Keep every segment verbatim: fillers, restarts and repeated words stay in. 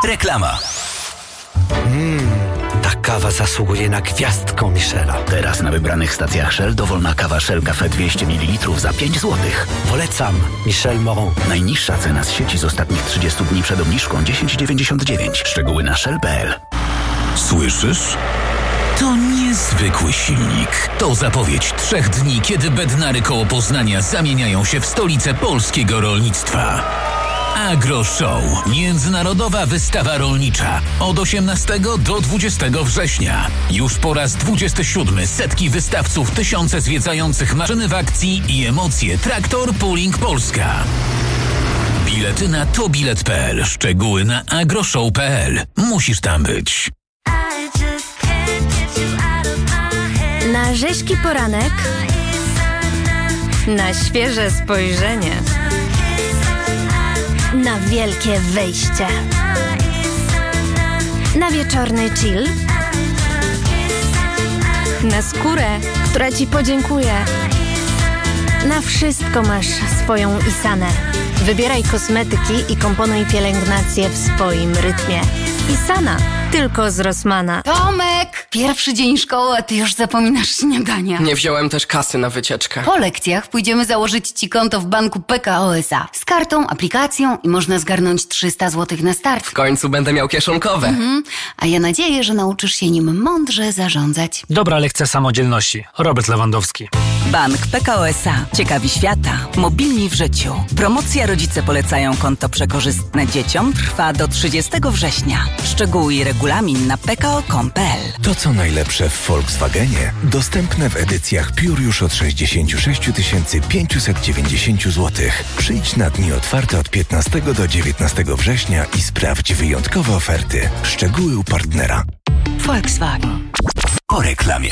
Reklama. Mmm, ta kawa zasługuje na gwiazdkę Michela. Teraz na wybranych stacjach Shell dowolna kawa Shell Cafe dwieście mililitrów za pięć złotych. Polecam Michel Moron. Najniższa cena z sieci z ostatnich trzydziestu dni przed obniżką dziesięć dziewięćdziesiąt dziewięć. Szczegóły na shell kropka p l. Słyszysz? To niezwykły silnik. To zapowiedź trzech dni, kiedy Bednary koło Poznania zamieniają się w stolicę polskiego rolnictwa. AgroShow. Międzynarodowa wystawa rolnicza. Od osiemnastego do dwudziestego września. Już po raz dwudziesty siódmy setki wystawców, tysiące zwiedzających, maszyny w akcji i emocje. Traktor Pooling Polska. Bilety na tobilet kropka p l. Szczegóły na agroshow kropka p l. Musisz tam być. Na rzeźki poranek, na świeże spojrzenie, na wielkie wyjście, na wieczorny chill, na skórę, która Ci podziękuje. Na wszystko masz swoją Isanę. Wybieraj kosmetyki i komponuj pielęgnację w swoim rytmie. Isana. Tylko z Rossmana. Tomek! Pierwszy dzień szkoły, a ty już zapominasz śniadania. Nie wziąłem też kasy na wycieczkę. Po lekcjach pójdziemy założyć ci konto w banku P K O S A. Z kartą, aplikacją i można zgarnąć trzysta złotych na start. W końcu będę miał kieszonkowe. Mhm. A ja nadzieję, że nauczysz się nim mądrze zarządzać. Dobra lekcja samodzielności. Robert Lewandowski. Bank P K O S A. Ciekawi świata. Mobilni w życiu. Promocja Rodzice polecają konto przekorzystne dzieciom trwa do trzydziestego września. Szczegóły i regulamin na p k o kropka com kropka p l. To, co najlepsze w Volkswagenie, dostępne w edycjach Pure już od sześćdziesiąt sześć tysięcy pięćset dziewięćdziesiąt złotych. Przyjdź na dni otwarte od piętnastego do dziewiętnastego września i sprawdź wyjątkowe oferty. Szczegóły u partnera. Volkswagen. Po reklamie.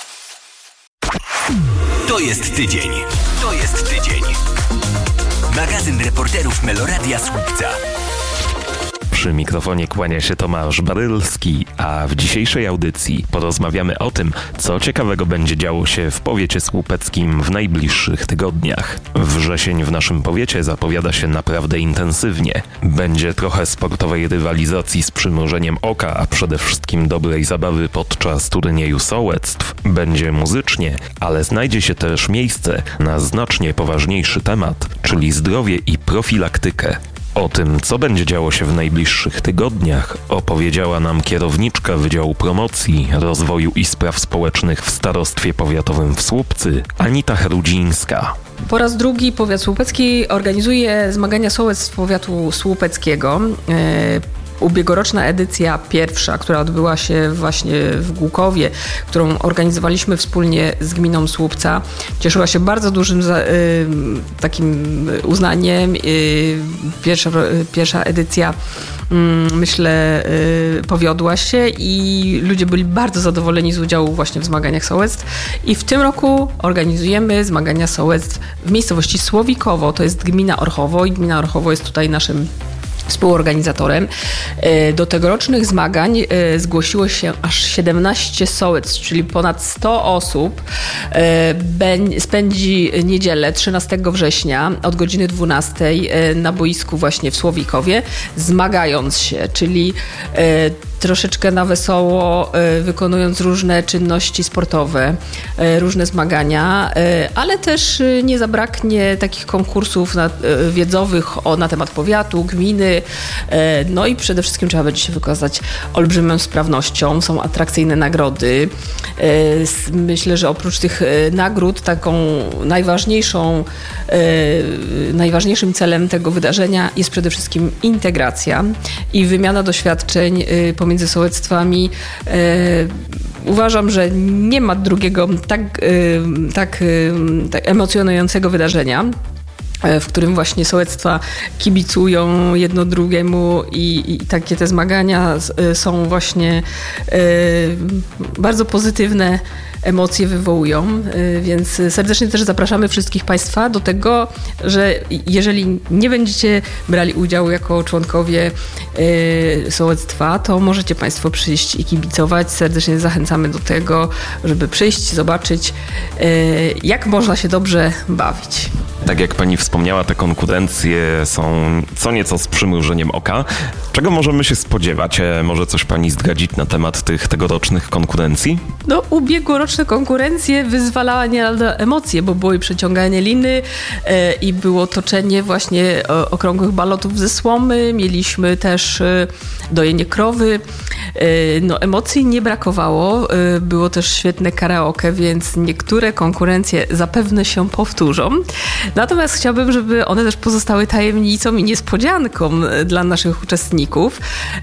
To jest tydzień. To jest tydzień. Magazyn reporterów Meloradia Słupca. Przy mikrofonie kłania się Tomasz Barylski, a w dzisiejszej audycji porozmawiamy o tym, co ciekawego będzie działo się w powiecie słupeckim w najbliższych tygodniach. Wrzesień w naszym powiecie zapowiada się naprawdę intensywnie. Będzie trochę sportowej rywalizacji z przymrużeniem oka, a przede wszystkim dobrej zabawy podczas turnieju sołectw. Będzie muzycznie, ale znajdzie się też miejsce na znacznie poważniejszy temat, czyli zdrowie i profilaktykę. O tym, co będzie działo się w najbliższych tygodniach, opowiedziała nam kierowniczka Wydziału Promocji, Rozwoju i Spraw Społecznych w Starostwie Powiatowym w Słupcy, Anita Herudzińska. Po raz drugi powiat słupecki organizuje zmagania sołectw powiatu słupeckiego. Ubiegłoroczna edycja pierwsza, która odbyła się właśnie w Głukowie, którą organizowaliśmy wspólnie z gminą Słupca, cieszyła się bardzo dużym za, y, takim uznaniem. Y, pierwsza, pierwsza edycja y, myślę y, powiodła się i ludzie byli bardzo zadowoleni z udziału właśnie w zmaganiach sołectw. I w tym roku organizujemy zmagania sołectw w miejscowości Słowikowo, to jest gmina Orchowo i gmina Orchowo jest tutaj naszym współorganizatorem. Do tegorocznych zmagań zgłosiło się aż siedemnaście sołectw, czyli ponad sto osób. Spędzi niedzielę trzynastego września od godziny dwunastej na boisku właśnie w Słowikowie, zmagając się, czyli troszeczkę na wesoło, wykonując różne czynności sportowe, różne zmagania, ale też nie zabraknie takich konkursów wiedzowych o, na temat powiatu, gminy, no i przede wszystkim trzeba będzie się wykazać olbrzymią sprawnością, są atrakcyjne nagrody. Myślę, że oprócz tych nagród taką najważniejszą, najważniejszym celem tego wydarzenia jest przede wszystkim integracja i wymiana doświadczeń pomiędzy sołectwami. Uważam, że nie ma drugiego tak, tak, tak emocjonującego wydarzenia, w którym właśnie sołectwa kibicują jedno drugiemu i, i takie te zmagania są właśnie bardzo pozytywne, emocje wywołują, więc serdecznie też zapraszamy wszystkich Państwa do tego, że jeżeli nie będziecie brali udziału jako członkowie sołectwa, to możecie Państwo przyjść i kibicować. Serdecznie zachęcamy do tego, żeby przyjść, zobaczyć, jak można się dobrze bawić. Tak jak pani wspomniała, te konkurencje są co nieco z przymrużeniem oka. Czego możemy się spodziewać? Może coś pani zdradzić na temat tych tegorocznych konkurencji? No, ubiegłoroczne konkurencje wyzwalała nieraz emocje, bo było i przeciąganie liny e, i było toczenie właśnie o, okrągłych balotów ze słomy. Mieliśmy też e, dojenie krowy. E, no, emocji nie brakowało. E, było też świetne karaoke, więc niektóre konkurencje zapewne się powtórzą. Natomiast chciałabym, żeby one też pozostały tajemnicą i niespodzianką dla naszych uczestników.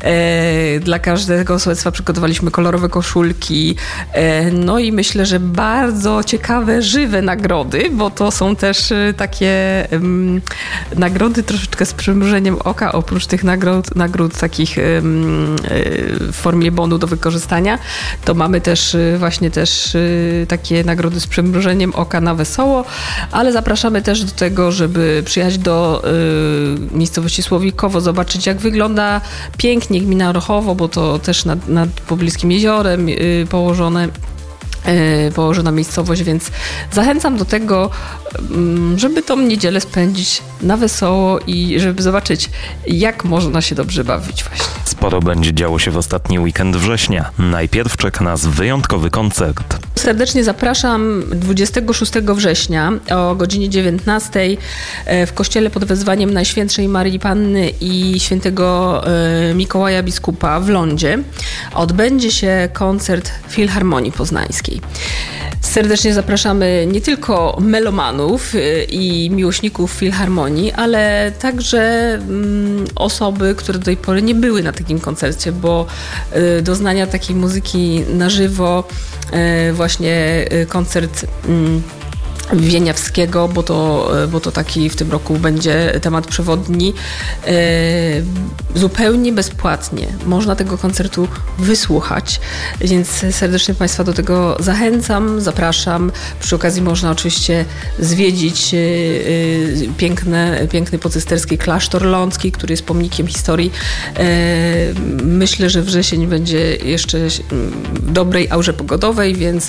E, dla każdego sołectwa przygotowaliśmy kolorowe koszulki. E, no i myślę, że bardzo ciekawe, żywe nagrody, bo to są też takie um, nagrody troszeczkę z przymrużeniem oka. Oprócz tych nagród, nagród takich um, w formie bonu do wykorzystania, to mamy też właśnie też takie nagrody z przymrużeniem oka na wesoło, ale zapraszamy też do tego, żeby przyjechać do y, miejscowości Słowikowo, zobaczyć jak wygląda pięknie gmina Orchowo, bo to też nad, nad pobliskim jeziorem y, położone położona miejscowość, więc zachęcam do tego, żeby tą niedzielę spędzić na wesoło i żeby zobaczyć, jak można się dobrze bawić właśnie. Sporo będzie działo się w ostatni weekend września. Najpierw czeka nas wyjątkowy koncert. Serdecznie zapraszam dwudziestego szóstego września o godzinie dziewiętnastej w kościele pod wezwaniem Najświętszej Marii Panny i świętego Mikołaja Biskupa w Lądzie. Odbędzie się koncert Filharmonii Poznańskiej. Serdecznie zapraszamy nie tylko melomanów i miłośników filharmonii, ale także mm, osoby, które do tej pory nie były na takim koncercie, bo y, doznania takiej muzyki na żywo, y, właśnie y, koncert y, Wieniawskiego, bo to, bo to taki w tym roku będzie temat przewodni, e, zupełnie bezpłatnie. Można tego koncertu wysłuchać, więc serdecznie Państwa do tego zachęcam, zapraszam. Przy okazji można oczywiście zwiedzić e, piękne, piękny pocysterski klasztor lącki, który jest pomnikiem historii. E, myślę, że wrzesień będzie jeszcze w dobrej aurze pogodowej, więc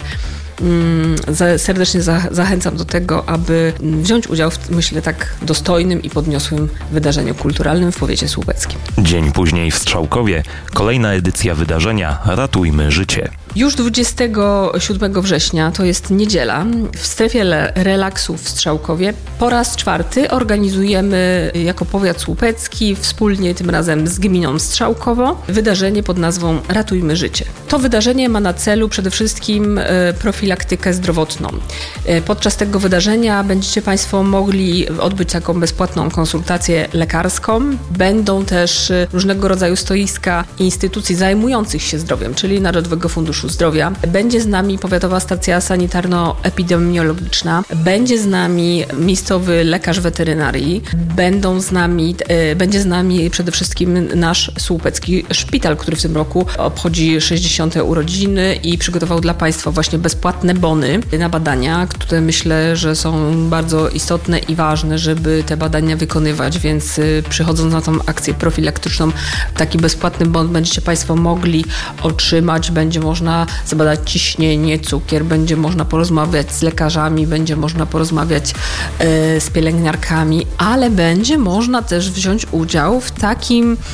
serdecznie zachęcam do tego, aby wziąć udział w, myślę, tak dostojnym i podniosłym wydarzeniu kulturalnym w powiecie słupeckim. Dzień później w Strzałkowie kolejna edycja wydarzenia Ratujmy życie. Już dwudziestego siódmego września, to jest niedziela, w strefie relaksu w Strzałkowie po raz czwarty organizujemy jako powiat słupecki wspólnie tym razem z gminą Strzałkowo wydarzenie pod nazwą Ratujmy życie. To wydarzenie ma na celu przede wszystkim profilaktykę zdrowotną. Podczas tego wydarzenia będziecie Państwo mogli odbyć taką bezpłatną konsultację lekarską. Będą też różnego rodzaju stoiska instytucji zajmujących się zdrowiem, czyli Narodowego Funduszu Zdrowia. Będzie z nami powiatowa stacja sanitarno-epidemiologiczna, będzie z nami miejscowy lekarz weterynarii, będą z nami, e, będzie z nami przede wszystkim nasz słupecki szpital, który w tym roku obchodzi sześćdziesiąte urodziny i przygotował dla Państwa właśnie bezpłatne bony na badania, które myślę, że są bardzo istotne i ważne, żeby te badania wykonywać, więc przychodząc na tą akcję profilaktyczną, taki bezpłatny bon będziecie Państwo mogli otrzymać, będzie można zbadać ciśnienie, cukier, będzie można porozmawiać z lekarzami, będzie można porozmawiać e, z pielęgniarkami, ale będzie można też wziąć udział w takim, e,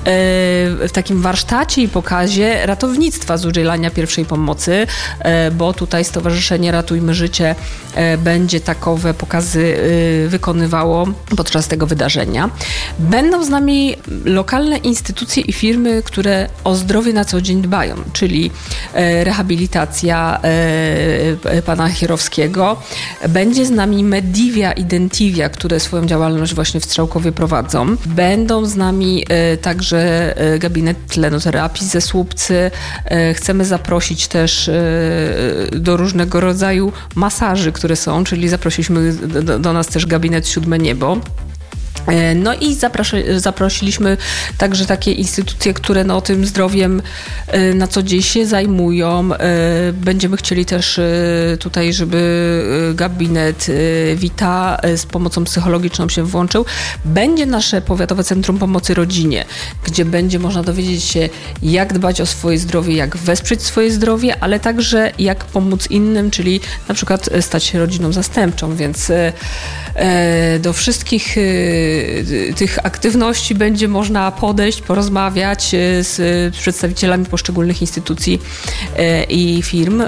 w takim warsztacie i pokazie ratownictwa z udzielania pierwszej pomocy, e, bo tutaj Stowarzyszenie Ratujmy Życie e, będzie takowe pokazy e, wykonywało podczas tego wydarzenia. Będą z nami lokalne instytucje i firmy, które o zdrowie na co dzień dbają, czyli rehabilitacja pana Chierowskiego. Będzie z nami Medivia i Dentivia, które swoją działalność właśnie w Strzałkowie prowadzą. Będą z nami także gabinet tlenoterapii ze Słupcy. Chcemy zaprosić też do różnego rodzaju masaży, które są, czyli zaprosiliśmy do, do nas też gabinet Siódme Niebo. No i zaprosi, zaprosiliśmy także takie instytucje, które no, tym zdrowiem na co dzień się zajmują. Będziemy chcieli też tutaj, żeby gabinet Vita z pomocą psychologiczną się włączył. Będzie nasze Powiatowe Centrum Pomocy Rodzinie, gdzie będzie można dowiedzieć się, jak dbać o swoje zdrowie, jak wesprzeć swoje zdrowie, ale także jak pomóc innym, czyli na przykład stać się rodziną zastępczą, więc do wszystkich tych aktywności będzie można podejść, porozmawiać z przedstawicielami poszczególnych instytucji i firm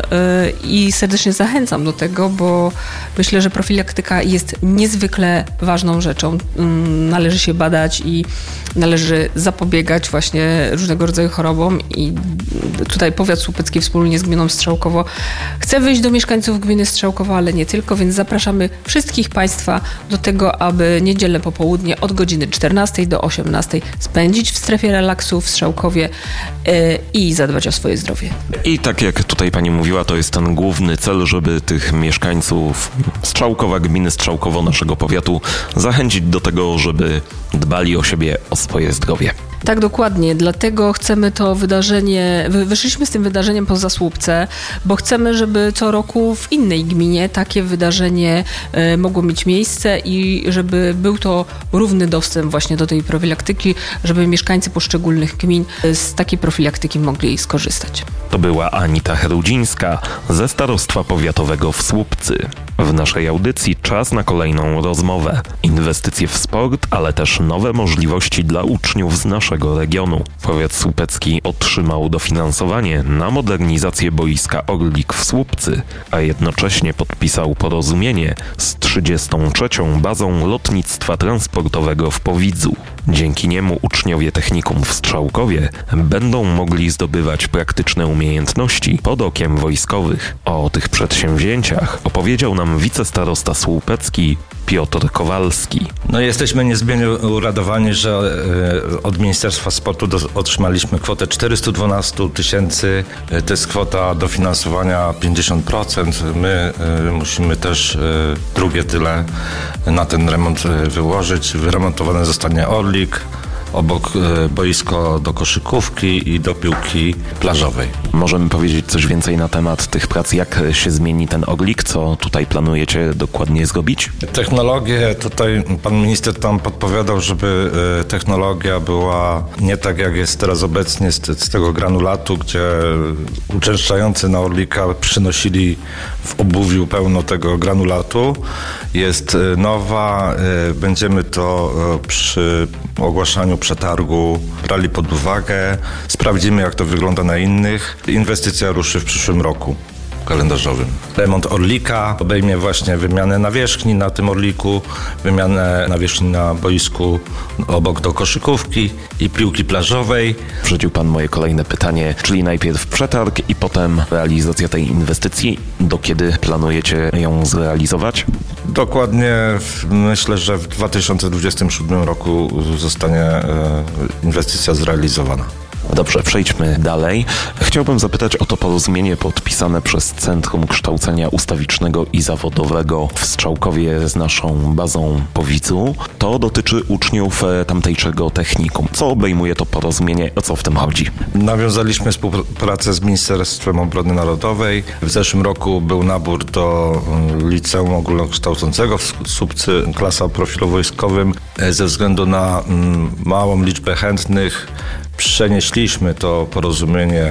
i serdecznie zachęcam do tego, bo myślę, że profilaktyka jest niezwykle ważną rzeczą. Należy się badać i należy zapobiegać właśnie różnego rodzaju chorobom i tutaj powiat słupecki wspólnie z gminą Strzałkowo chce wyjść do mieszkańców gminy Strzałkowo, ale nie tylko, więc zapraszamy wszystkich Państwa do tego, aby niedzielne popołudnie od godziny czternastej do osiemnastej spędzić w strefie relaksu w Strzałkowie yy, i zadbać o swoje zdrowie. I tak jak tutaj pani mówiła, to jest ten główny cel, żeby tych mieszkańców Strzałkowa, gminy Strzałkowo, naszego powiatu zachęcić do tego, żeby dbali o siebie, o swoje zdrowie. Tak, dokładnie. Dlatego chcemy to wydarzenie, wyszliśmy z tym wydarzeniem poza Słupce, bo chcemy, żeby co roku w innej gminie takie wydarzenie mogło mieć miejsce i żeby był to równy dostęp właśnie do tej profilaktyki, żeby mieszkańcy poszczególnych gmin z takiej profilaktyki mogli skorzystać. To była Anita Herudzińska ze Starostwa Powiatowego w Słupcy. W naszej audycji czas na kolejną rozmowę. Inwestycje w sport, ale też nowe możliwości dla uczniów z naszego regionu. Powiat słupecki otrzymał dofinansowanie na modernizację boiska Orlik w Słupcy, a jednocześnie podpisał porozumienie z trzydziestą trzecią bazą lotnictwa transportowego w Powidzu. Dzięki niemu uczniowie technikum w Strzałkowie będą mogli zdobywać praktyczne umiejętności pod okiem wojskowych. O tych przedsięwzięciach opowiedział nam wicestarosta słupecki Piotr Kowalski. No jesteśmy niezmiernie uradowani, że od Ministerstwa Sportu do, otrzymaliśmy kwotę czterysta dwanaście tysięcy. To jest kwota dofinansowania pięćdziesiąt procent. My y, musimy też y, drugie tyle na ten remont y, wyłożyć. Wyremontowany zostanie Orlik, obok y, boisko do koszykówki i do piłki plażowej. Możemy powiedzieć coś więcej na temat tych prac, jak się zmieni ten Orlik, co tutaj planujecie dokładnie zrobić? Technologię, tutaj pan minister tam podpowiadał, żeby y, technologia była nie tak jak jest teraz obecnie z, z tego granulatu, gdzie uczęszczający na Orlika przynosili w obuwiu pełno tego granulatu. Jest y, nowa, y, będziemy to y, przy ogłaszaniu przetargu brali pod uwagę, sprawdzimy jak to wygląda na innych. Inwestycja ruszy w przyszłym roku kalendarzowym. Remont Orlika obejmie właśnie wymianę nawierzchni na tym Orliku, wymianę nawierzchni na boisku obok do koszykówki i piłki plażowej. Wrzucił pan moje kolejne pytanie, czyli najpierw przetarg i potem realizacja tej inwestycji. Do kiedy planujecie ją zrealizować? Dokładnie myślę, że w dwa tysiące dwudziestym siódmym roku zostanie inwestycja zrealizowana. Dobrze, przejdźmy dalej. Chciałbym zapytać o to porozumienie podpisane przez Centrum Kształcenia Ustawicznego i Zawodowego w Strzałkowie z naszą bazą Powidzu. To dotyczy uczniów tamtejszego technikum. Co obejmuje to porozumienie? O co w tym chodzi? Nawiązaliśmy współpracę z Ministerstwem Obrony Narodowej. W zeszłym roku był nabór do Liceum Ogólnokształcącego w Słupcy, klasa o profilu wojskowym. Ze względu na małą liczbę chętnych przenieśliśmy to porozumienie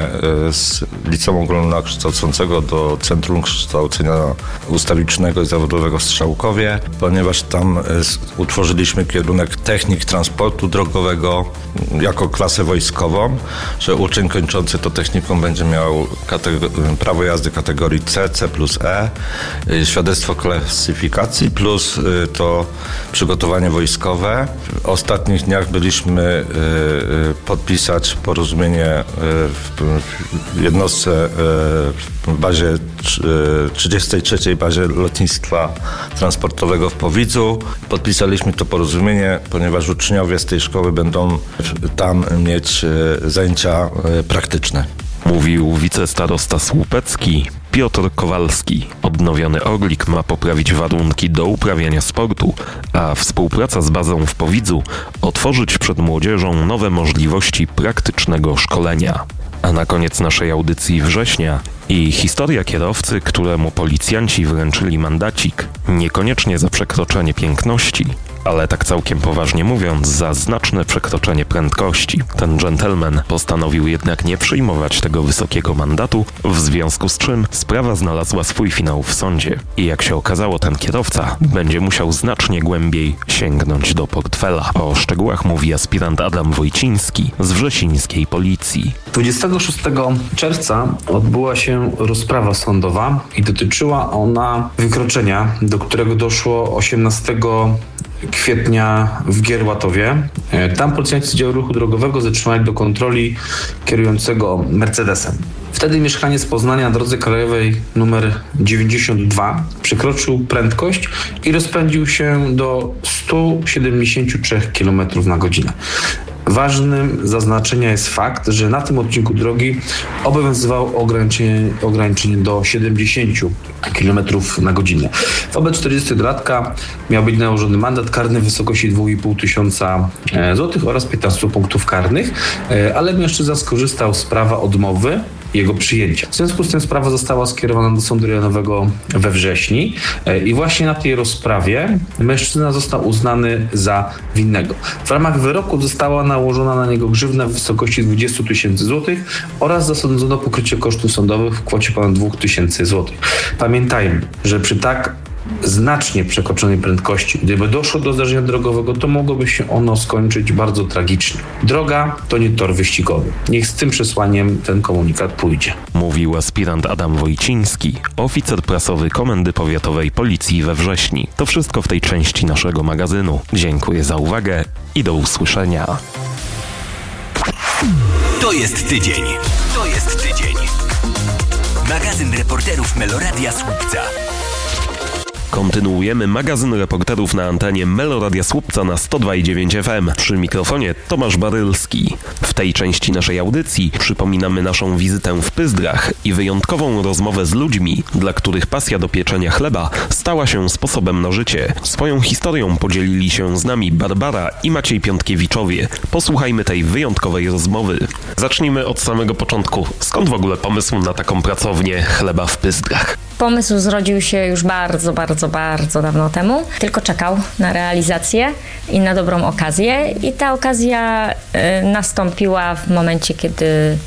z Liceum Ogólnokształcącego do Centrum Kształcenia Ustawicznego i Zawodowego w Strzałkowie, ponieważ tam utworzyliśmy kierunek technik transportu drogowego jako klasę wojskową, że uczeń kończący to technikum będzie miał kategor- prawo jazdy kategorii C, C plus E, świadectwo klasyfikacji plus to przygotowanie wojskowe. W ostatnich dniach byliśmy podpisani podpisać porozumienie w jednostce w bazie trzydziestej trzeciej bazie lotnictwa transportowego w Powidzu. Podpisaliśmy to porozumienie, ponieważ uczniowie z tej szkoły będą tam mieć zajęcia praktyczne. Mówił wicestarosta słupecki Piotr Kowalski. Odnowiony Orlik ma poprawić warunki do uprawiania sportu, a współpraca z bazą w Powidzu otworzyć przed młodzieżą nowe możliwości praktycznego szkolenia. A na koniec naszej audycji września i historia kierowcy, któremu policjanci wręczyli mandacik, niekoniecznie za przekroczenie piękności, ale tak całkiem poważnie mówiąc, za znaczne przekroczenie prędkości. Ten dżentelmen postanowił jednak nie przyjmować tego wysokiego mandatu, w związku z czym sprawa znalazła swój finał w sądzie. I jak się okazało, ten kierowca będzie musiał znacznie głębiej sięgnąć do portfela. O szczegółach mówi aspirant Adam Wojciński z wrzesińskiej policji. dwudziestego szóstego czerwca odbyła się rozprawa sądowa i dotyczyła ona wykroczenia, do którego doszło osiemnastego kwietnia w Gierłatowie. Tam policjanci z działu ruchu drogowego zatrzymali do kontroli kierującego Mercedesem. Wtedy mieszkaniec Poznania na drodze krajowej numer dziewięćdziesiąt dwa przekroczył prędkość i rozpędził się do sto siedemdziesiąt trzy kilometry na godzinę. Ważnym zaznaczenia jest fakt, że na tym odcinku drogi obowiązywało ograniczenie, ograniczenie do siedemdziesiąt kilometrów na godzinę. Wobec czterdziestolatka miał być nałożony mandat karny w wysokości dwa i pół tysiąca złotych oraz piętnaście punktów karnych, ale mężczyzna skorzystał z prawa odmowy jego przyjęcia. W związku z tym sprawa została skierowana do Sądu Rejonowego we wrześniu i właśnie na tej rozprawie mężczyzna został uznany za winnego. W ramach wyroku została nałożona na niego grzywna w wysokości dwadzieścia tysięcy złotych oraz zasądzono pokrycie kosztów sądowych w kwocie ponad dwa tysiące złotych. Pamiętajmy, że przy tak znacznie przekroczonej prędkości, gdyby doszło do zdarzenia drogowego, to mogłoby się ono skończyć bardzo tragicznie. Droga to nie tor wyścigowy. Niech z tym przesłaniem ten komunikat pójdzie. Mówił aspirant Adam Wojciński, oficer prasowy Komendy Powiatowej Policji we Wrześni. To wszystko w tej części naszego magazynu. Dziękuję za uwagę i do usłyszenia. To jest tydzień. To jest tydzień. Magazyn reporterów Meloradia Słupca. Kontynuujemy magazyn reporterów na antenie Meloradia Słupca na sto dwa i dziewięć F M. Przy mikrofonie Tomasz Barylski. W tej części naszej audycji przypominamy naszą wizytę w Pyzdrach i wyjątkową rozmowę z ludźmi, dla których pasja do pieczenia chleba stała się sposobem na życie. Swoją historią podzielili się z nami Barbara i Maciej Piątkiewiczowie. Posłuchajmy tej wyjątkowej rozmowy. Zacznijmy od samego początku. Skąd w ogóle pomysł na taką pracownię chleba w Pyzdrach? Pomysł zrodził się już bardzo, bardzo, bardzo dawno temu. Tylko czekał na realizację i na dobrą okazję. I ta okazja y, nastąpiła w momencie, kiedy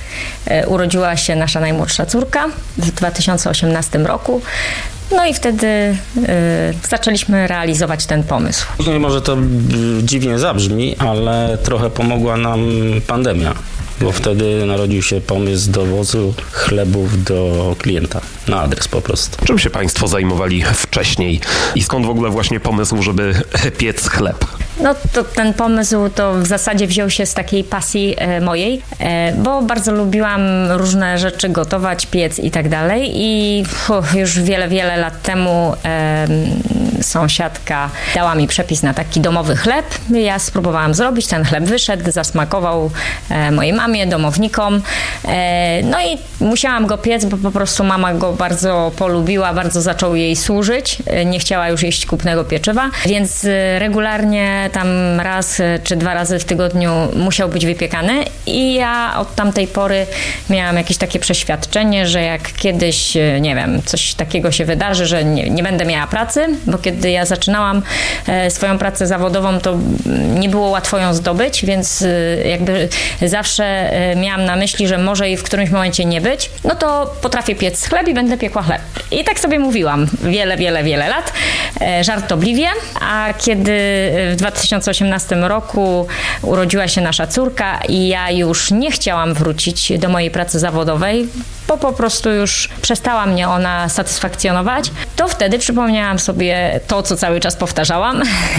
y, urodziła się nasza najmłodsza córka w dwa tysiące osiemnastym roku. No i wtedy y, zaczęliśmy realizować ten pomysł. No może to dziwnie zabrzmi, ale trochę pomogła nam pandemia. Bo wtedy narodził się pomysł dowozu chlebów do klienta, na adres po prostu. Czym się Państwo zajmowali wcześniej i skąd w ogóle właśnie pomysł, żeby piec chleb? No to ten pomysł to w zasadzie wziął się z takiej pasji e, mojej, e, bo bardzo lubiłam różne rzeczy gotować, piec i tak dalej i uf, już wiele, wiele lat temu e, sąsiadka dała mi przepis na taki domowy chleb. Ja spróbowałam zrobić, ten chleb wyszedł, zasmakował e, mojej mamie, domownikom. E, no i musiałam go piec, bo po prostu mama go bardzo polubiła, bardzo zaczął jej służyć. E, nie chciała już jeść kupnego pieczywa, więc e, regularnie tam raz czy dwa razy w tygodniu musiał być wypiekany i ja od tamtej pory miałam jakieś takie przeświadczenie, że jak kiedyś, nie wiem, coś takiego się wydarzy, że nie, nie będę miała pracy, bo kiedy ja zaczynałam e, swoją pracę zawodową, to nie było łatwo ją zdobyć, więc e, jakby zawsze e, miałam na myśli, że może i w którymś momencie nie być, no to potrafię piec chleb i będę piekła chleb. I tak sobie mówiłam wiele, wiele, wiele lat, e, żartobliwie, a kiedy w dwa tysiące osiemnastym roku urodziła się nasza córka i ja już nie chciałam wrócić do mojej pracy zawodowej, bo po prostu już przestała mnie ona satysfakcjonować, to wtedy przypomniałam sobie to, co cały czas powtarzałam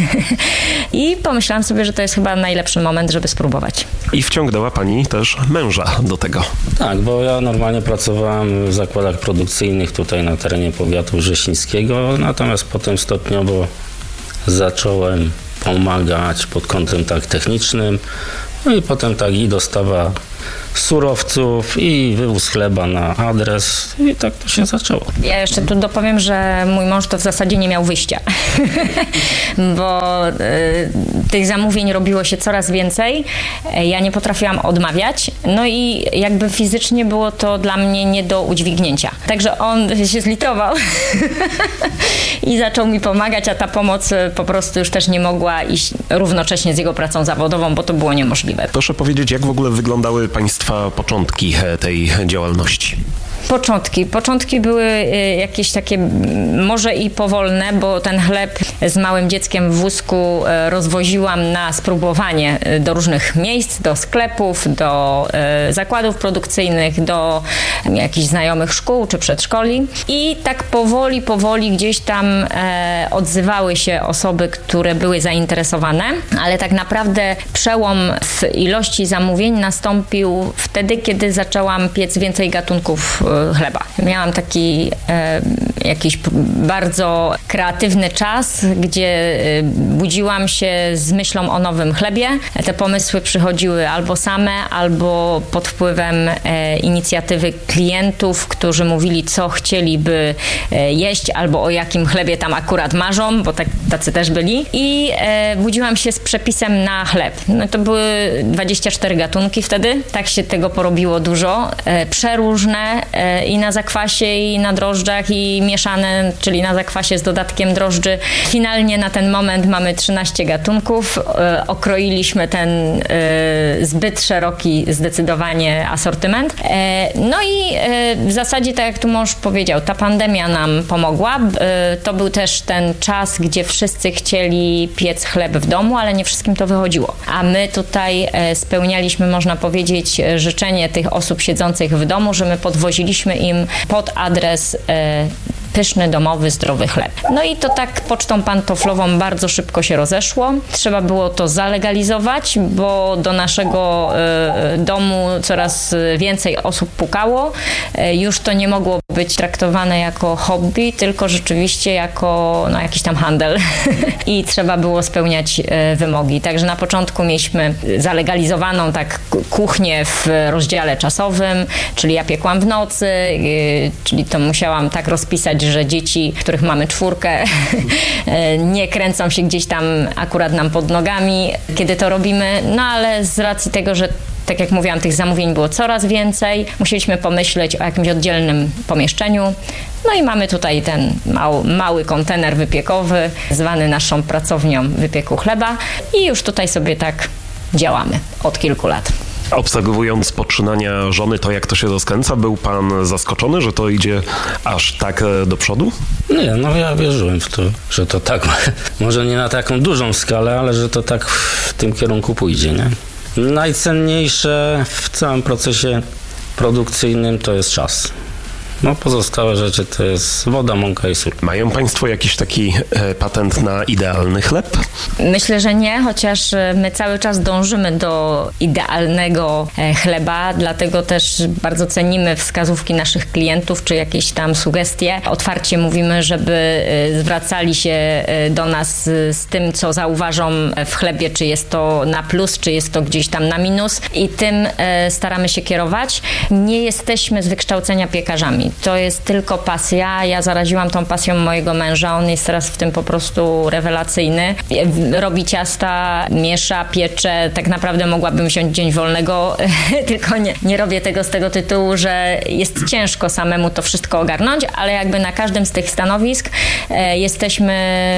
i pomyślałam sobie, że to jest chyba najlepszy moment, żeby spróbować. I wciągnęła Pani też męża do tego. Tak, bo ja normalnie pracowałam w zakładach produkcyjnych tutaj na terenie powiatu wrzesińskiego, natomiast potem stopniowo zacząłem pomagać pod kątem tak technicznym, no i potem tak i dostawa surowców i wywóz chleba na adres i tak to się zaczęło. Ja jeszcze tu dopowiem, że mój mąż to w zasadzie nie miał wyjścia, bo y, tych zamówień robiło się coraz więcej. Ja nie potrafiłam odmawiać, no i jakby fizycznie było to dla mnie nie do udźwignięcia. Także on się zlitował i zaczął mi pomagać, a ta pomoc po prostu już też nie mogła iść równocześnie z jego pracą zawodową, bo to było niemożliwe. Proszę powiedzieć, jak w ogóle wyglądały Państwa początki tej działalności? Początki. Początki były jakieś takie może i powolne, bo ten chleb z małym dzieckiem w wózku rozwoziłam na spróbowanie do różnych miejsc, do sklepów, do zakładów produkcyjnych, do jakichś znajomych szkół czy przedszkoli. I tak powoli, powoli gdzieś tam odzywały się osoby, które były zainteresowane, ale tak naprawdę przełom w ilości zamówień nastąpił wtedy, kiedy zaczęłam piec więcej gatunków chleba. Miałam taki e, jakiś bardzo kreatywny czas, gdzie e, budziłam się z myślą o nowym chlebie. Te pomysły przychodziły albo same, albo pod wpływem e, inicjatywy klientów, którzy mówili, co chcieliby e, jeść, albo o jakim chlebie tam akurat marzą, bo tak, tacy też byli. I e, budziłam się z przepisem na chleb. No to były dwadzieścia cztery gatunki wtedy. Tak się tego porobiło dużo. E, przeróżne e, i na zakwasie, i na drożdżach, i mieszane, czyli na zakwasie z dodatkiem drożdży. Finalnie na ten moment mamy trzynaście gatunków. E, okroiliśmy ten e, zbyt szeroki zdecydowanie asortyment. E, no i e, w zasadzie, tak jak tu mąż powiedział, ta pandemia nam pomogła. E, to był też ten czas, gdzie wszyscy chcieli piec chleb w domu, ale nie wszystkim to wychodziło. A my tutaj e, spełnialiśmy, można powiedzieć, życzenie tych osób siedzących w domu, że my podwoziliśmy im pod adres e, pyszny, domowy, zdrowy chleb. No i to tak pocztą pantoflową bardzo szybko się rozeszło. Trzeba było to zalegalizować, bo do naszego e, domu coraz więcej osób pukało. E, już to nie mogło być traktowane jako hobby, tylko rzeczywiście jako no, jakiś tam handel. I trzeba było spełniać e, wymogi. Także na początku mieliśmy zalegalizowaną tak kuchnię w rozdziale czasowym, czyli ja piekłam w nocy, e, czyli to musiałam tak rozpisać, że dzieci, których mamy czwórkę, nie kręcą się gdzieś tam akurat nam pod nogami, kiedy to robimy. No ale z racji tego, że tak jak mówiłam, tych zamówień było coraz więcej, musieliśmy pomyśleć o jakimś oddzielnym pomieszczeniu. No i mamy tutaj ten mały, mały kontener wypiekowy, zwany naszą pracownią wypieku chleba i już tutaj sobie tak działamy od kilku lat. Obserwując poczynania żony, to jak to się rozkręca, był pan zaskoczony, że to idzie aż tak do przodu? Nie, no ja wierzyłem w to, że to tak, może nie na taką dużą skalę, ale że to tak w tym kierunku pójdzie, nie? Najcenniejsze w całym procesie produkcyjnym to jest czas. No pozostałe rzeczy to jest woda, mąka i sól. Mają Państwo jakiś taki e, patent na idealny chleb? Myślę, że nie, chociaż my cały czas dążymy do idealnego chleba, dlatego też bardzo cenimy wskazówki naszych klientów, czy jakieś tam sugestie. Otwarcie mówimy, żeby zwracali się do nas z tym, co zauważą w chlebie, czy jest to na plus, czy jest to gdzieś tam na minus i tym staramy się kierować. Nie jesteśmy z wykształcenia piekarzami. To jest tylko pasja. Ja zaraziłam tą pasją mojego męża. On jest teraz w tym po prostu rewelacyjny. Robi ciasta, miesza, piecze. Tak naprawdę mogłabym wziąć dzień wolnego, tylko nie, nie robię tego z tego tytułu, że jest ciężko samemu to wszystko ogarnąć, ale jakby na każdym z tych stanowisk e, jesteśmy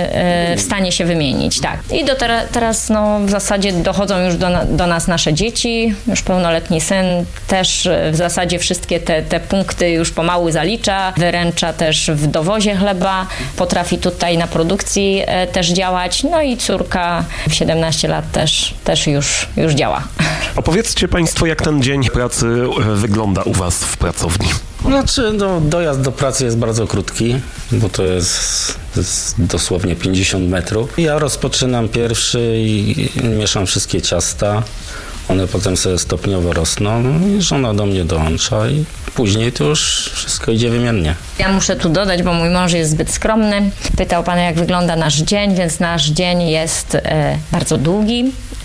e, w stanie się wymienić. Tak. I do tera, teraz no, w zasadzie dochodzą już do, do nas nasze dzieci. Już pełnoletni syn też w zasadzie wszystkie te, te punkty już pomału zalicza, wyręcza też w dowozie chleba, potrafi tutaj na produkcji e, też działać, no i córka w siedemnaście lat też, też już, już działa. Opowiedzcie Państwo, jak ten dzień pracy wygląda u Was w pracowni. Znaczy, no, dojazd do pracy jest bardzo krótki, bo to jest, to jest dosłownie pięćdziesiąt metrów. Ja rozpoczynam pierwszy i mieszam wszystkie ciasta. One potem sobie stopniowo rosną i żona do mnie dołącza i później to już wszystko idzie wymiennie. Ja muszę tu dodać, bo mój mąż jest zbyt skromny. Pytał Pan, jak wygląda nasz dzień, więc nasz dzień jest e, bardzo długi.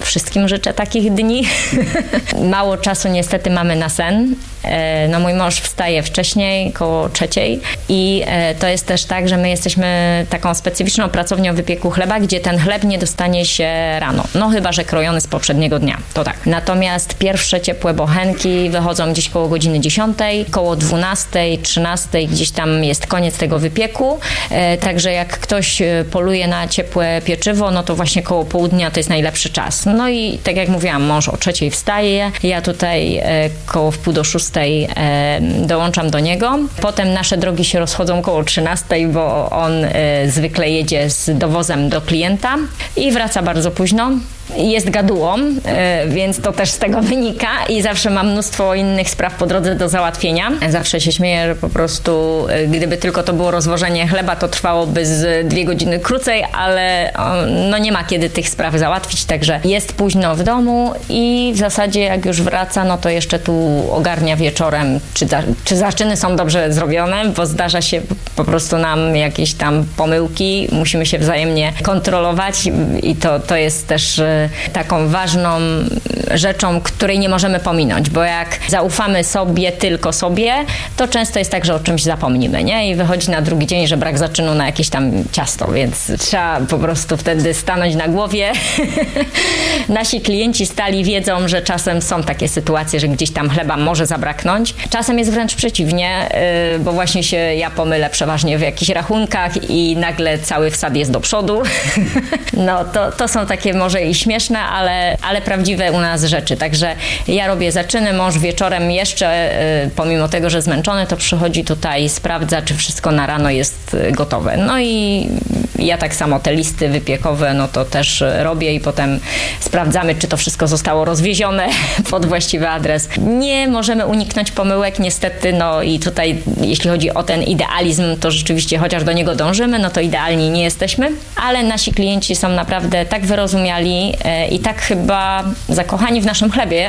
wszystkim życzę takich dni. Mało czasu niestety mamy na sen. No mój mąż wstaje wcześniej, koło trzeciej i to jest też tak, że my jesteśmy taką specyficzną pracownią wypieku chleba, gdzie ten chleb nie dostanie się rano. No chyba, że krojony z poprzedniego dnia, to tak. Natomiast pierwsze ciepłe bochenki wychodzą gdzieś koło godziny dziesiątej, koło dwunastej, trzynastej, gdzieś tam jest koniec tego wypieku. Także jak ktoś poluje na ciepłe pieczywo, no to właśnie koło południa to jest najlepszy czas. No i tak jak mówiłam, mąż o trzeciej wstaje, ja tutaj koło wpół do szóstej dołączam do niego. Potem nasze drogi się rozchodzą koło trzynastej, bo on zwykle jedzie z dowozem do klienta i wraca bardzo późno. Jest gadułą, więc to też z tego wynika i zawsze mam mnóstwo innych spraw po drodze do załatwienia. Zawsze się śmieję, że po prostu gdyby tylko to było rozwożenie chleba, to trwałoby z dwie godziny krócej, ale no nie ma kiedy tych spraw załatwić, także jest późno w domu i w zasadzie jak już wraca, no to jeszcze tu ogarnia wieczorem, czy, za, czy zaczyny są dobrze zrobione, bo zdarza się po prostu nam jakieś tam pomyłki, musimy się wzajemnie kontrolować i to, to jest też taką ważną rzeczą, której nie możemy pominąć, bo jak zaufamy sobie, tylko sobie, to często jest tak, że o czymś zapomnimy, nie? I wychodzi na drugi dzień, że brak zaczynu na jakieś tam ciasto, więc trzeba po prostu wtedy stanąć na głowie. Nasi klienci stali wiedzą, że czasem są takie sytuacje, że gdzieś tam chleba może zabraknąć. Czasem jest wręcz przeciwnie, bo właśnie się ja pomylę przeważnie w jakichś rachunkach i nagle cały wsad jest do przodu. No to, to są takie może i śmieszne, ale, ale prawdziwe u nas rzeczy. Także ja robię zaczyny, mąż wieczorem jeszcze, pomimo tego, że zmęczony, to przychodzi tutaj, sprawdza, czy wszystko na rano jest gotowe. No i ja tak samo te listy wypiekowe, no to też robię i potem sprawdzamy, czy to wszystko zostało rozwiezione pod właściwy adres. Nie możemy uniknąć pomyłek, niestety, no i tutaj, jeśli chodzi o ten idealizm, to rzeczywiście chociaż do niego dążymy, no to idealni nie jesteśmy, ale nasi klienci są naprawdę tak wyrozumiali i tak chyba zakochani w naszym chlebie,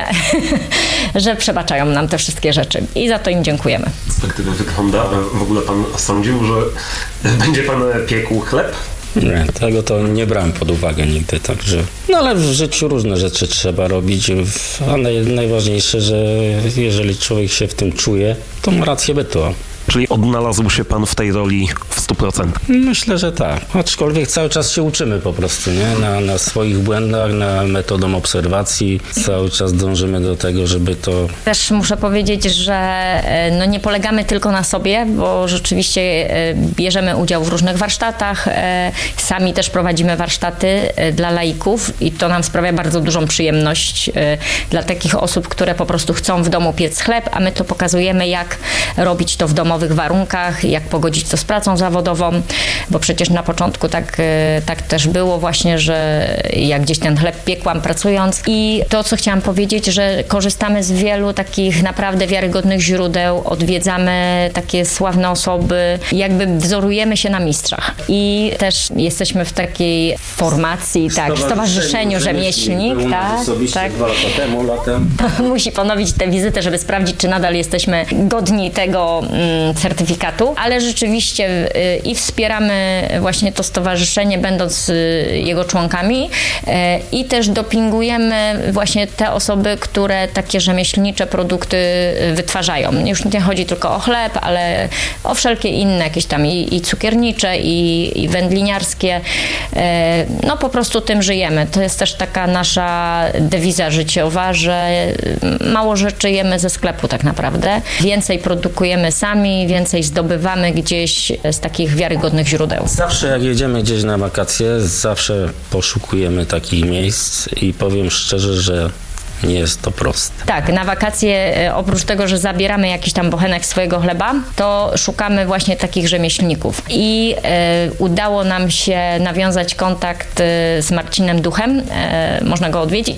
że przebaczają nam te wszystkie rzeczy i za to im dziękujemy. Z perspektywy wygląda, w ogóle pan sądził, że będzie pan piekł chleb? Nie, tego to nie brałem pod uwagę nigdy, także... No ale w życiu różne rzeczy trzeba robić, a naj, najważniejsze, że jeżeli człowiek się w tym czuje, to ma rację bytu. Czyli odnalazł się pan w tej roli w stu procentach? Myślę, że tak. Aczkolwiek cały czas się uczymy po prostu, nie? Na, na swoich błędach, na metodą obserwacji. Cały czas dążymy do tego, żeby to... Też muszę powiedzieć, że no nie polegamy tylko na sobie, bo rzeczywiście bierzemy udział w różnych warsztatach. Sami też prowadzimy warsztaty dla laików i to nam sprawia bardzo dużą przyjemność dla takich osób, które po prostu chcą w domu piec chleb, a my to pokazujemy, jak robić to w domu w warunkach, jak pogodzić to z pracą zawodową, bo przecież na początku tak, tak też było właśnie, że jak gdzieś ten chleb piekłam pracując i to, co chciałam powiedzieć, że korzystamy z wielu takich naprawdę wiarygodnych źródeł, odwiedzamy takie sławne osoby, jakby wzorujemy się na mistrzach i też jesteśmy w takiej formacji, tak, Stowarzyszeniu Rzemieślnik, tak, tak. Dwa lata temu, latem. Musi ponowić tę wizytę, żeby sprawdzić, czy nadal jesteśmy godni tego certyfikatu, ale rzeczywiście i wspieramy właśnie to stowarzyszenie, będąc jego członkami i też dopingujemy właśnie te osoby, które takie rzemieślnicze produkty wytwarzają. Już nie chodzi tylko o chleb, ale o wszelkie inne, jakieś tam i, i cukiernicze, i, i wędliniarskie. No po prostu tym żyjemy. To jest też taka nasza dewiza życiowa, że mało rzeczy jemy ze sklepu tak naprawdę. Więcej produkujemy sami, więcej zdobywamy gdzieś z takich wiarygodnych źródeł. Zawsze jak jedziemy gdzieś na wakacje, zawsze poszukujemy takich miejsc i powiem szczerze, że nie jest to proste. Tak, na wakacje oprócz tego, że zabieramy jakiś tam bochenek swojego chleba, to szukamy właśnie takich rzemieślników. I e, udało nam się nawiązać kontakt z Marcinem Duchem. E, można go odwiedzić,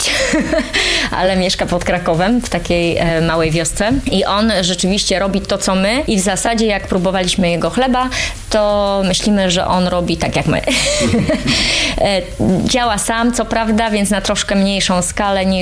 ale mieszka pod Krakowem, w takiej e, małej wiosce. I on rzeczywiście robi to, co my. I w zasadzie jak próbowaliśmy jego chleba, to myślimy, że on robi tak jak my. e, działa sam, co prawda, więc na troszkę mniejszą skalę niż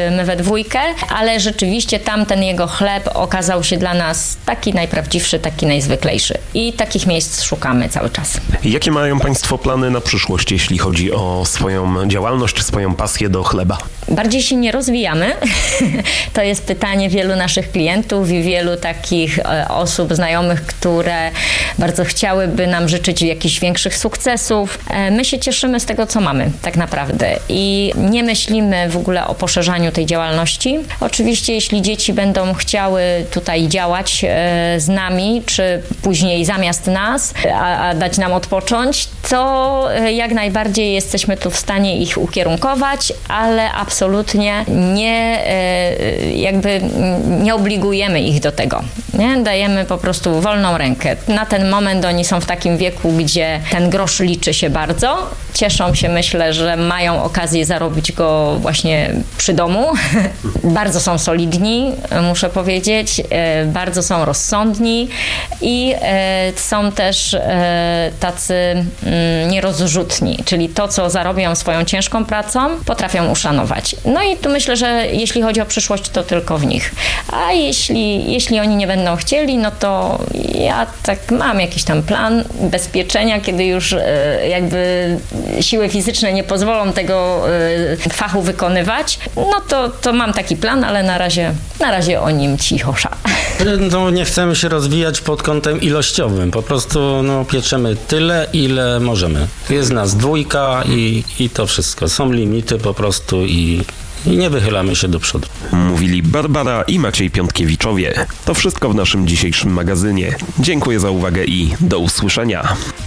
my we dwójkę, ale rzeczywiście tamten jego chleb okazał się dla nas taki najprawdziwszy, taki najzwyklejszy. I takich miejsc szukamy cały czas. Jakie mają Państwo plany na przyszłość, jeśli chodzi o swoją działalność, swoją pasję do chleba? Bardziej się nie rozwijamy. To jest pytanie wielu naszych klientów i wielu takich osób, znajomych, które bardzo chciałyby nam życzyć jakichś większych sukcesów. My się cieszymy z tego, co mamy tak naprawdę i nie myślimy w ogóle o poszerzaniu tej działalności. Oczywiście, jeśli dzieci będą chciały tutaj działać z nami, czy później zamiast nas, a, a dać nam odpocząć, to jak najbardziej jesteśmy tu w stanie ich ukierunkować, ale absolutnie nie, jakby nie obligujemy ich do tego. Nie? Dajemy po prostu wolną rękę. Na ten moment oni są w takim wieku, gdzie ten grosz liczy się bardzo. Cieszą się, myślę, że mają okazję zarobić go właśnie przy domu. Bardzo są solidni, muszę powiedzieć. Bardzo są rozsądni i są też tacy nierozrzutni, czyli to, co zarobią swoją ciężką pracą, potrafią uszanować. No i tu myślę, że jeśli chodzi o przyszłość, to tylko w nich. A jeśli, jeśli oni nie będą chcieli, no to ja tak mam jakiś tam plan bezpieczenia, kiedy już jakby siły fizyczne nie pozwolą tego fachu wykonywać, no to, to mam taki plan, ale na razie, na razie o nim cicho sza. No, nie chcemy się rozwijać pod kątem ilościowym. Po prostu no, pieczemy tyle, ile możemy. Jest nas dwójka i, i to wszystko. Są limity po prostu i, i nie wychylamy się do przodu. Mówili Barbara i Maciej Piątkiewiczowie. To wszystko w naszym dzisiejszym magazynie. Dziękuję za uwagę i do usłyszenia.